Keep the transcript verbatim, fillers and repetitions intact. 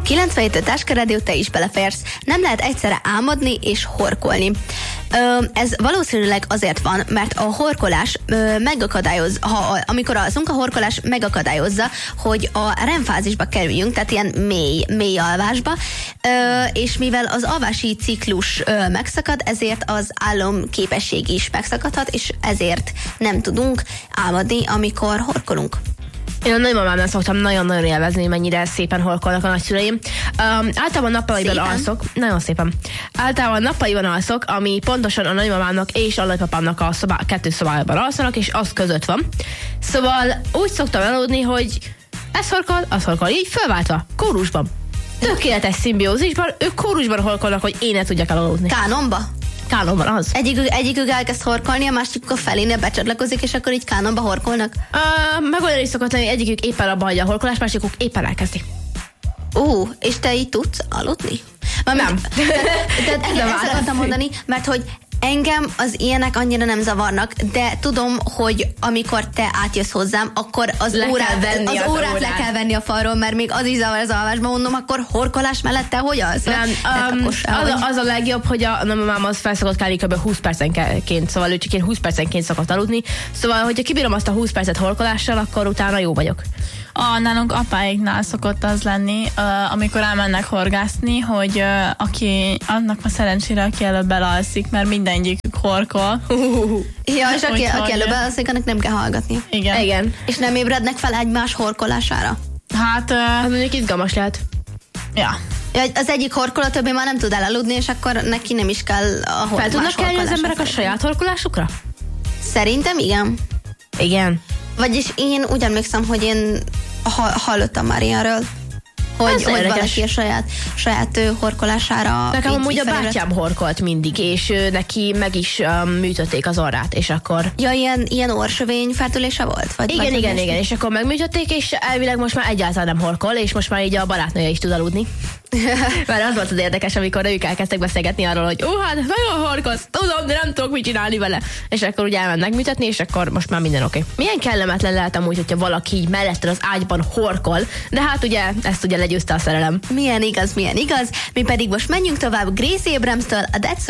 kilencvenhét Táska Rádió, te is beleférsz. Nem lehet egyszerre álmodni és horkolni. Ö, ez valószínűleg azért van, mert a horkolás ö, megakadályoz, ha, amikor alszunk, a horkolás megakadályozza, hogy a REM fázisba kerüljünk, tehát ilyen mély, mély alvásba, ö, és mivel az alvási ciklus ö, megszakad, ezért az álomképesség is megszakadhat, és ezért nem tudunk álmodni, amikor horkolunk. Én a nagymamámnál szoktam nagyon-nagyon élvezni, mennyire szépen horkolnak a nagyszüleim. Um, általában nappaliban szépen alszok. Nagyon szépen. Általában nappaliban alszok, ami pontosan a nagymamámnak és a nagypapámnak a szobá, kettő szobájában alszanak, és az között van. Szóval úgy szoktam aludni, hogy ez horkol, az horkol, így fölváltva, kórusban. Tökéletes szimbiózisban, ők kórusban horkolnak, hogy én ne tudjak elaludni. Kánonba? Kánonban az. Egyikük, egyikük elkezd horkolni, a másikuk a felénél becsatlakozik, és akkor így kánonba horkolnak? Uh, meg olyan is szokott lenni, egyikük éppen abba hagyja a horkolást, másikuk éppen elkezdi. Ó, uh, és te így tudsz aludni? Mármint, nem. Tehát ezt, ezt akartam mondani, mert hogy engem az ilyenek annyira nem zavarnak, de tudom, hogy amikor te átjössz hozzám, akkor az le órát, venni az az órát, órát le kell venni a falról, mert még az is zavar az alvásban, mondom, akkor horkolás mellett te hogy alsz? Nem, um, az, a, az a legjobb, hogy a nagymamám az felszokott kelni kb. húsz percenként, szóval ő csak én húsz percenként szokott aludni, szóval hogyha kibírom azt a húsz percet horkolással, akkor utána jó vagyok. A, nálunk apáiknál szokott az lenni, uh, amikor elmennek horgászni, hogy uh, aki, annak ma szerencsére, aki előbb elalszik, mert mindegyikük horkol. Ja, és aki, aki előbb elalszik, annak nem kell hallgatni. Igen. Igen. És nem ébrednek fel egymás horkolására? Hát... Uh, hát mondjuk izgalmas lehet. Ja. Ja, az egyik horkol, a többi már nem tud elaludni, és akkor neki nem is kell a horkolás. Fel tudnak kelni az emberek a saját horkolásukra? Szerintem igen. Igen. Vagyis én úgy emlékszem, hogy én ha- hallottam már ilyenről, hogy, hogy valaki a saját, saját ő, horkolására... Nekem így, amúgy így a felébredt. bátyám horkolt mindig, és ő, neki meg is um, műtötték az orrát, és akkor... Ja, ilyen, ilyen orsövény fertőlése volt? Vagy, Igen, vagy igen, igen, és akkor megműtötték, és elvileg most már egyáltalán nem horkol, és most már így a barátnője is tud aludni. Mert az volt az érdekes, amikor ők elkezdtek beszélgetni arról, hogy ó, hát nagyon horkolsz, tudom, de nem tudok mit csinálni vele. És akkor ugye elmennek műtetni, és akkor most már minden oké. Okay. Milyen kellemetlen lehet amúgy, hogyha valaki így melletted az ágyban horkol, de hát ugye ezt ugye legyőzte a szerelem. Milyen igaz, milyen igaz. Mi pedig most menjünk tovább Gracie Abramstől, a That's